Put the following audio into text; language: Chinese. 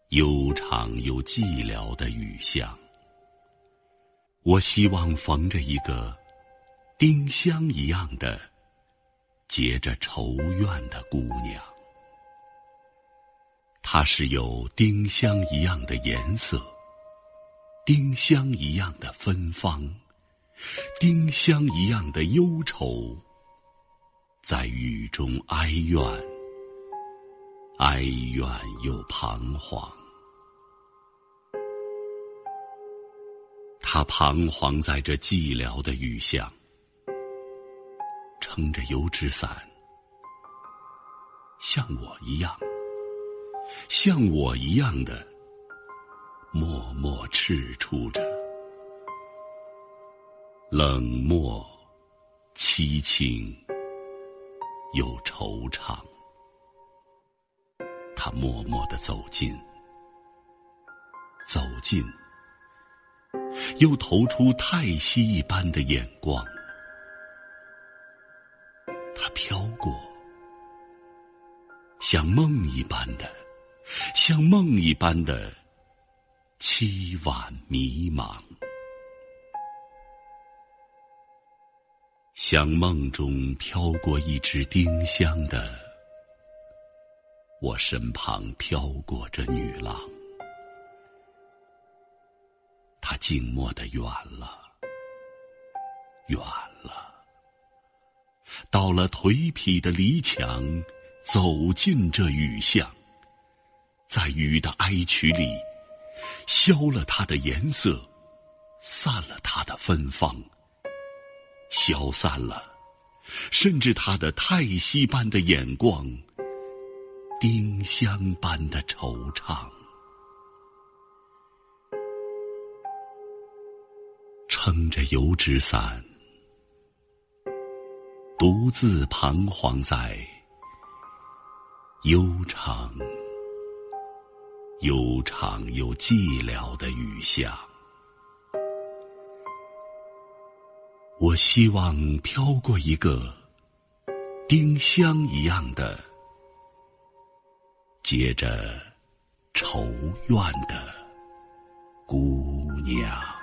悠长又寂寥的雨巷。我希望逢着一个丁香一样的结着愁怨的姑娘，她是有丁香一样的颜色，丁香一样的芬芳，丁香一样的忧愁，在雨中哀怨，哀怨又彷徨。他彷徨在这寂寥的雨巷，撑着油纸伞，像我一样的默默踟蹰着，冷漠凄清又惆怅。他默默地走近，又投出太息一般的眼光。他飘过，像梦一般的凄婉迷茫，像梦中飘过一只丁香的，我身旁飘过这女郎。她静默地远了，到了颓圮的篱墙，走进这雨巷，在雨的哀曲里消了它的颜色，散了它的芬芳，消散了甚至它的太息般的眼光，丁香般的惆怅。撑着油纸伞，独自彷徨在悠长又寂寥的雨巷。我希望飘过一个丁香一样的结着愁怨的姑娘。